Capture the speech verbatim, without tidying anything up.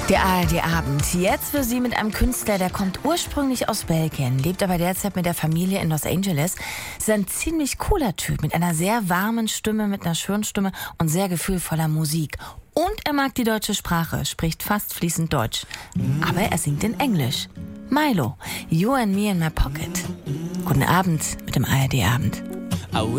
Der A R D-Abend. Jetzt für Sie mit einem Künstler, der kommt ursprünglich aus Belgien, lebt aber derzeit mit der Familie in Los Angeles. Ist ein ziemlich cooler Typ mit einer sehr warmen Stimme, mit einer schönen Stimme und sehr gefühlvoller Musik. Und er mag die deutsche Sprache, spricht fast fließend Deutsch. Aber er singt in Englisch. Milo, You and Me in My Pocket. Guten Abend mit dem A R D-Abend.